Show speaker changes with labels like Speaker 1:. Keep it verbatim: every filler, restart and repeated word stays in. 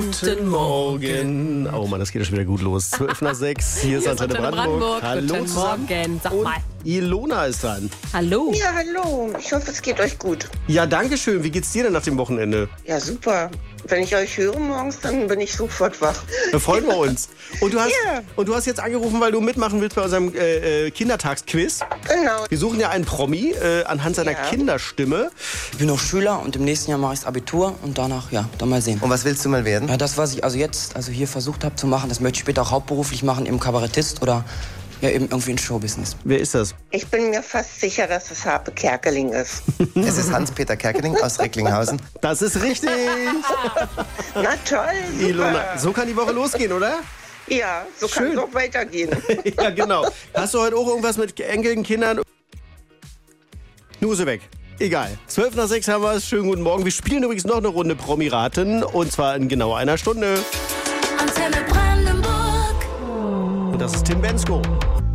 Speaker 1: Guten Morgen. Oh Mann, das geht ja schon wieder gut los. zwölf nach sechs, hier ist Antenne Brandenburg.
Speaker 2: Brandenburg.
Speaker 1: Hallo
Speaker 2: Guten
Speaker 1: zusammen.
Speaker 2: Morgen. Sag
Speaker 1: Und
Speaker 2: mal.
Speaker 1: Ilona ist dran.
Speaker 2: Hallo.
Speaker 3: Ja, hallo. Ich hoffe, es geht euch gut.
Speaker 1: Ja, danke schön. Wie geht's dir denn nach dem Wochenende?
Speaker 3: Ja, super. Wenn ich euch höre morgens, dann bin ich sofort wach.
Speaker 1: Da freuen wir uns. Und du hast,
Speaker 3: Ja.
Speaker 1: und du hast jetzt angerufen, weil du mitmachen willst bei unserem äh, äh, Kindertagsquiz.
Speaker 3: Genau.
Speaker 1: Wir suchen ja einen Promi äh, anhand seiner
Speaker 3: Ja.
Speaker 1: Kinderstimme.
Speaker 4: Ich bin noch Schüler und im nächsten Jahr mache ich das Abitur und danach, ja, dann mal sehen.
Speaker 5: Und was willst du mal werden?
Speaker 4: Ja, das, was ich also jetzt also hier versucht habe zu machen, das möchte ich später auch hauptberuflich machen, im Kabarettist oder ja, eben irgendwie in Showbusiness.
Speaker 1: Wer ist das?
Speaker 3: Ich bin mir fast sicher, dass es Harpe Kerkeling ist.
Speaker 5: Es ist Hans-Peter Kerkeling aus Recklinghausen.
Speaker 1: Das ist richtig.
Speaker 3: Na toll, super.
Speaker 1: Ilona, so kann die Woche losgehen, oder?
Speaker 3: Ja, so kann
Speaker 1: Schön.
Speaker 3: es auch weitergehen.
Speaker 1: Ja, genau. Hast du heute auch irgendwas mit Enkeln, Kindern? Nur so weg. Egal. zwölf nach sechs haben wir es. Schönen guten Morgen. Wir spielen übrigens noch eine Runde Promi-Raten. Und zwar in genau einer Stunde.
Speaker 6: Antenne Brandenburg.
Speaker 1: Und das ist Tim Bensko.